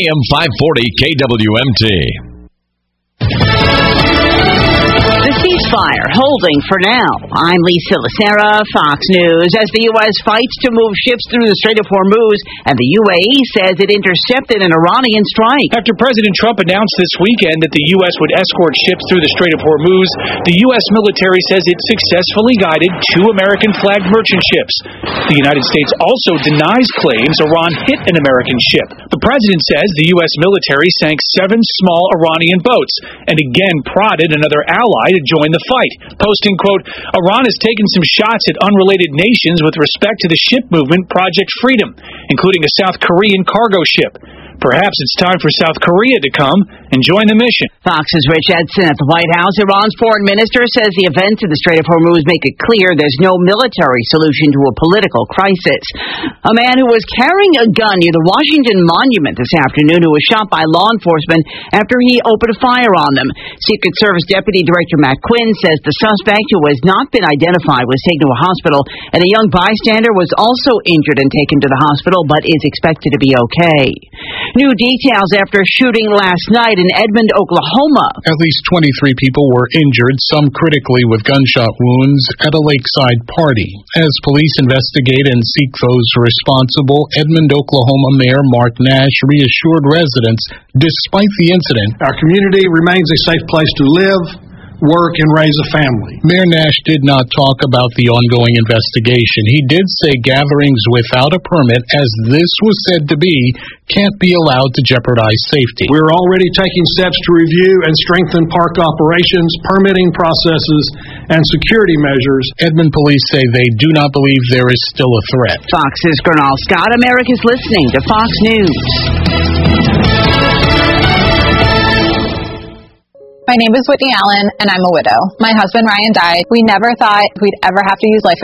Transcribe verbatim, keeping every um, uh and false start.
M five forty K W M T. The ceasefire holding for now. I'm Lisa Lacera, Fox News. As the U S fights to move ships through the Strait of Hormuz, and the U A E says it intercepted an Iranian strike. After President Trump announced this weekend that the U S would escort ships through the Strait of Hormuz, the U S military says it successfully guided two American-flagged merchant ships. The United States also denies claims Iran hit an American ship. The president says the U S military sank seven small Iranian boats and again prodded another ally to join the fight, posting, quote, Iran has taken some shots at unrelated nations with respect to the ship movement Project Freedom, including a South Korean cargo ship. Perhaps it's time for South Korea to come and join the mission. Fox's Rich Edson at the White House. Iran's foreign minister says the events in the Strait of Hormuz make it clear there's no military solution to a political crisis. A man who was carrying a gun near the Washington Monument this afternoon who was shot by law enforcement after he opened fire on them. Secret Service Deputy Director Matt Quinn says the suspect, who has not been identified, was taken to a hospital, and a young bystander was also injured and taken to the hospital but is expected to be okay. New details after shooting last night in Edmond, Oklahoma. At least twenty-three people were injured, some critically with gunshot wounds, at a lakeside party. As police investigate and seek those responsible, Edmond, Oklahoma Mayor Mark Nash reassured residents, despite the incident, our community remains a safe place to live, work, and raise a family. Mayor Nash did not talk about the ongoing investigation. He did say gatherings without a permit, as this was said to be, can't be allowed to jeopardize safety. We're already taking steps to review and strengthen park operations, permitting processes, and security measures. Edmond police say they do not believe there is still a threat. Fox's Gernal Scott. America's listening to Fox News. My name is Whitney Allen, and I'm a widow. My husband, Ryan, died. We never thought we'd ever have to use life